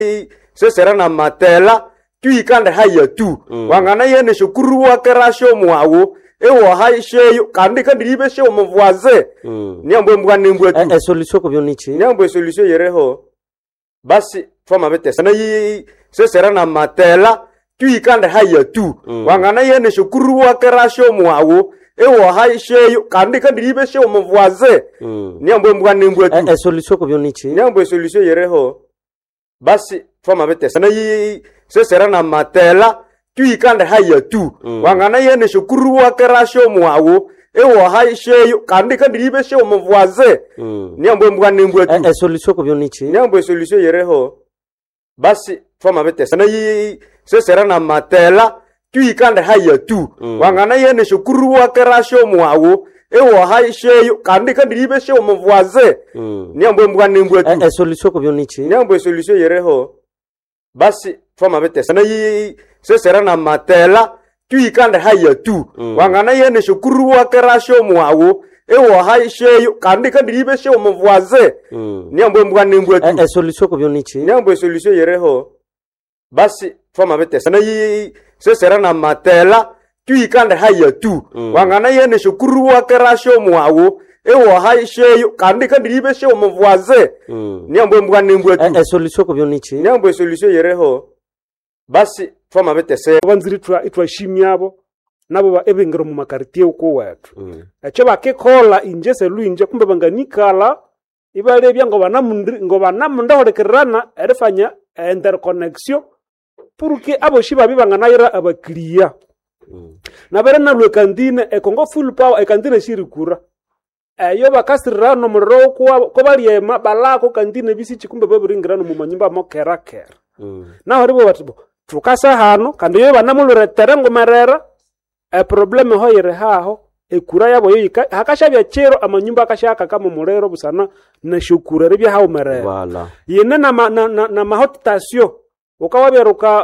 sesera na matela tuikande haya tu wangana yene shukuru wa kerasho mwawo ewo haisheyo kandi ribe sho mvoise niambo mbwane mbwe tu solution ko byonichi niambo solution yereho basi foma bete sana yi sesera na matela tuikande haya tu wangana yene shukuru wa kerasho mwawo ewo haisheyo kandi ribe sho mvoise niambo mbwane mbwe tu solution ko byonichi niambo solution yereho basi foma bete sana yi sesera na matela tuikande haya tu wangana yene shukuru wa kerasho mwawo ewo haisheyo kandi ribe sho mvoise niambo mbwane mbwe tu solution ko byonichi niambo solution yereho basi foma bete sana yi sesera na matela tuikande haya tu wangana yene shukuru wa kerasho mwawo ewo haisheyo kandi ribe sho mvoise niambo mbwane mbwe tu solution ko byonichi niambo solution yereho basi foma bete sana yi sesera na matela tuikande haya tu wangana yene shukuru wa kerasho mwawo ewo haisheyo kandi ribe sho mvoise niambo mbwane mbwe tu solution ko byonichi niambo solution yereho basi foma bete sana yi sesera na matela tuikande haya tu wangana yene shukuru wa kerasho mwawo ewo haisheyo kandi ribe sho mvoise niambo mbwane mbwe tu solution ko byonichi niambo solution yereho basi foma bete se banziri itwa shimyabo nabo ba ebengero mu makartie uko wetu echo bakikola inje seluinje kumbe banganikala ibalebya ngo banamunda horekerana erifanya interconnection porque abo shiba bibanganaira abakiriya nabere na lwekandine ekongo full power ekandine shirikura yo bakasirano muro ko baliema balako kandine bisi kumbe babiringirano mu manyimba mokerakera na horibo batibo tukasa hano kandi yo banamulure terengo merera problem hoyire haho ekura yabo yoyika hakashabya chero amanyumba akashaka kama murero busana na shukura rebya hawo merera wala yene na mahotasyo ukawabyeruka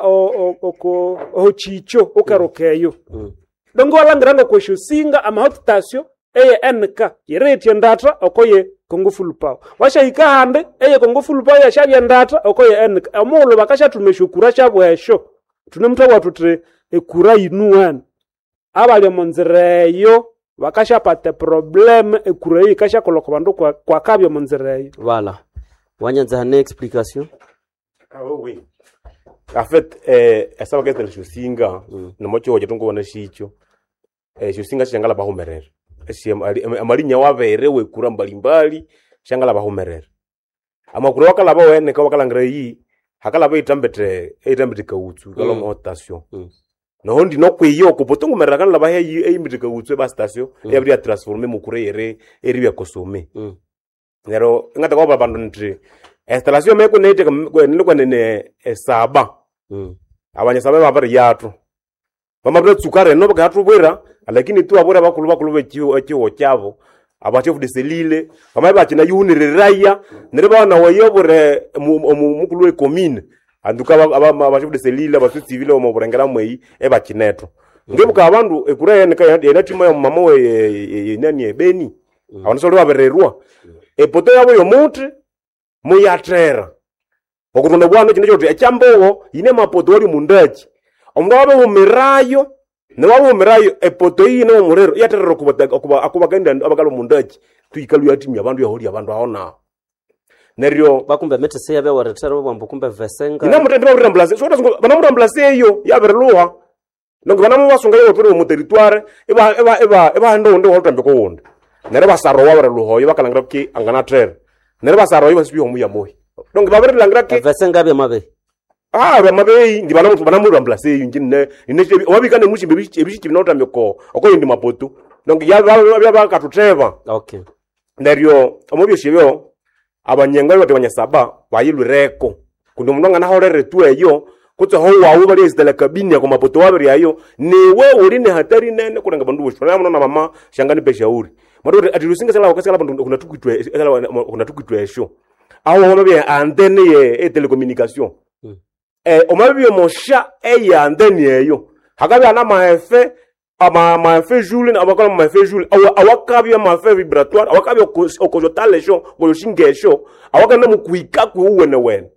o chicho ukarokeyo dongo walangirango kweshusinga amahotasyo eye NK yereti ndata okoye kongo full power washayika hande eye kongo full power yashabya ndata okoye NK amulo bakasha tumeshukura chabwesho tunemutwa watutre ekura inuan abali monzereyo bakasha pate problem ekura yi kasha koloko bandu kwa kabyo monzereyo voilà wanyanza hane explication oui en fait esa bakete shusinga no mocho oje tungo wana shicho shusinga shangala bahumerera amalinya wabere wekura mbalimbali shangala bahumerera amakuru wakala bawene ka wakalangira yi hakala bayitambete kautsu kalo motation no hondi no kwiyo kupotungu merera kana labahe yi mitika utsu ba station yabri transformer mukure yere eribya kosome nero ngata kwa babandu ntri installation meko nete kwa nene saba abanye saba babari yatu bamabwe tsukare no bakatu bwera lakini tu abora bakulu bekiwo kyabo abachefu de selile bamaye bakina yunireraya nere bana wayobore mukulu commune anduka abachefu de selile abasu civile mo burengera mweyi ebakineto ngebuka abandu ekure yene tima ya mama we nani ebeni abanso babererwa epoto yabo yo mutre muyatrera okutonda bwana kine chote ekyambowo ine mapoto wali mundachi omundu wabe umirayo ne wabe umirayo epoto ine omurero yaterero akubagenda abakalo mundachi tuikalu yatimya abandu yaholi abandu aona neryo bakumbe mete se yabe waretero bambu kumbe vesenga ina mutende ba remplacer so bana remplacer yo yaberluha nongo bana mubasunga yo turi mu territoire eba ndo holtambe ko wonde nere basaro waberluho yo bakalangira ki angana trere nere basaro yo basibi homu ya mohi donc ba berlangira ki vesenga be mabe be mabe ndi bana mu remplacer yo ngine ine wabikane mushi ebishi binota meko oko ndi mapoto donc ya ba katutreva okay neryo omobyo shebyo abanyenga bote banyasaba bayilureko kuno munonga na horere tu eyo kutse ho wawo bali ezitela kabini ya mapoto wabiri ayo niwe uri ne hatari nene kurenga bandu busho na mama shangani beshauri mado atirusinga sala wakasala bandu kuna tukitwe esho aho mabe antenne ye telecommunication omabe mosha eya antenne eyo hakabe ana maefe ama fait joule abakala ma fait joule awakabya ma fait vibratoire awakabya okojotale sho goloshinge sho awakana mukuika ku wene